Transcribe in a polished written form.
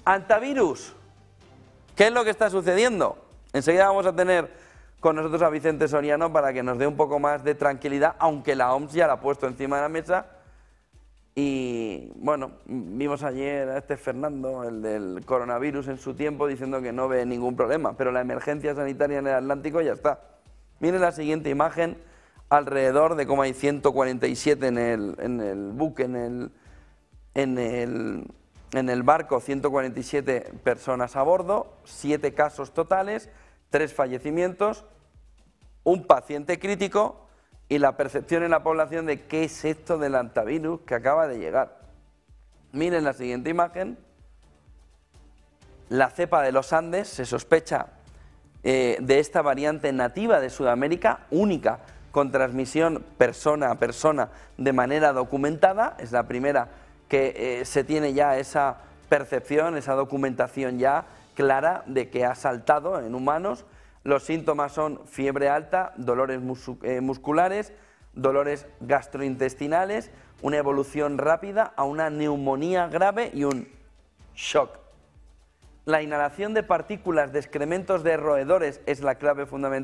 Antivirus. ¿Qué es lo que está sucediendo? Enseguida vamos a tener con nosotros a Vicente Soriano para que nos dé un poco más de tranquilidad, aunque la OMS ya la ha puesto encima de la mesa. Y bueno, vimos ayer a Fernando, el del coronavirus en su tiempo, diciendo que no ve ningún problema, pero la emergencia sanitaria en el Atlántico ya está. Miren la siguiente imagen, alrededor de cómo hay 147 en el buque, en el barco, 147 personas a bordo, 7 casos totales, 3 fallecimientos, un paciente crítico y la percepción en la población de qué es esto del antivirus que acaba de llegar. Miren la siguiente imagen, la cepa de los Andes, se sospecha de esta variante nativa de Sudamérica, única, con transmisión persona a persona de manera documentada, es la primera que se tiene ya esa percepción, esa documentación ya clara de que ha saltado en humanos. Los síntomas son fiebre alta, dolores musculares, dolores gastrointestinales, una evolución rápida a una neumonía grave y un shock. La inhalación de partículas de excrementos de roedores es la clave fundamental.